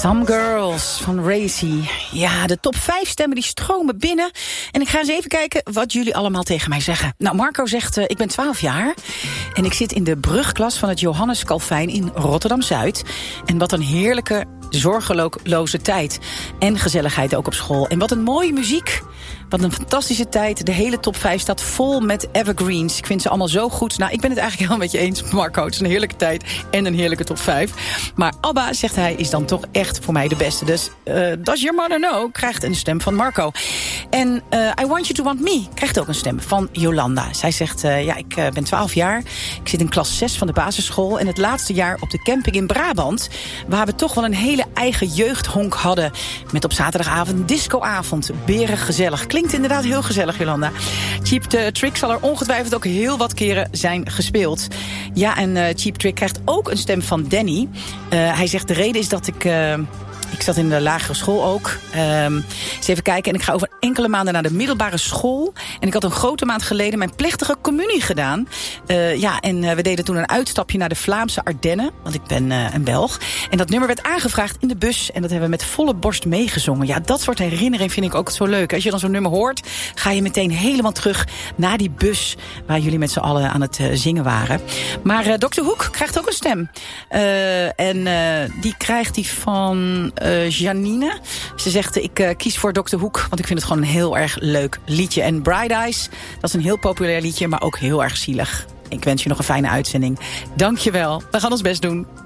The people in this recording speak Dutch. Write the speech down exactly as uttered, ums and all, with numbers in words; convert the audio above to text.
Some Girls van Racy. Ja, de top vijf stemmen die stromen binnen. En ik ga eens even kijken wat jullie allemaal tegen mij zeggen. Nou, Marco zegt, uh, ik ben twaalf jaar. En ik zit in de brugklas van het Johannes Calvijn in Rotterdam-Zuid. En wat een heerlijke, zorgeloze tijd. En gezelligheid ook op school. En wat een mooie muziek. Wat een fantastische tijd. De hele top vijf staat vol met evergreens. Ik vind ze allemaal zo goed. Nou, ik ben het eigenlijk wel met je eens, Marco. Het is een heerlijke tijd en een heerlijke top vijf. Maar ABBA, zegt hij, is dan toch echt voor mij de beste. Dus uh, Does Your Mother Know krijgt een stem van Marco. En uh, I Want You To Want Me krijgt ook een stem van Jolanda. Zij zegt, uh, ja, ik uh, ben twaalf jaar. Ik zit in klas zes van de basisschool. En het laatste jaar op de camping in Brabant, waar we toch wel een hele eigen jeugdhonk hadden. Met op zaterdagavond een discoavond. Berig gezellig. Klinkt inderdaad heel gezellig, Jolanda. Cheap Trick zal er ongetwijfeld ook heel wat keren zijn gespeeld. Ja, en uh, Cheap Trick krijgt ook een stem van Danny. Uh, hij zegt, de reden is dat ik... Uh, Ik zat in de lagere school ook. Um, eens even kijken. En ik ga over enkele maanden naar de middelbare school. En ik had een grote maand geleden mijn plechtige communie gedaan. Uh, ja, en uh, we deden toen een uitstapje naar de Vlaamse Ardennen. Want ik ben uh, een Belg. En dat nummer werd aangevraagd in de bus. En dat hebben we met volle borst meegezongen. Ja, dat soort herinnering vind ik ook zo leuk. Als je dan zo'n nummer hoort, ga je meteen helemaal terug naar die bus waar jullie met z'n allen aan het uh, zingen waren. Maar uh, dokter Hoek krijgt ook een stem. Uh, en uh, die krijgt die van... Uh, Janine. Ze zegt, ik uh, kies voor dokter Hoek, want ik vind het gewoon een heel erg leuk liedje. En Bright Eyes, dat is een heel populair liedje, maar ook heel erg zielig. Ik wens je nog een fijne uitzending. Dank je wel. We gaan ons best doen.